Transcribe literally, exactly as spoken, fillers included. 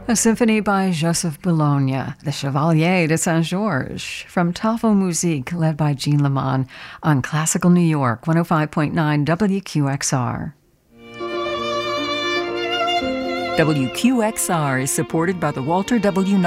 A symphony by Joseph Bologna, the Chevalier de Saint-Georges, from Tafel Musique, led by Jean Lamont, on Classical New York, one oh five point nine W Q X R. W Q X R is supported by the Walter W.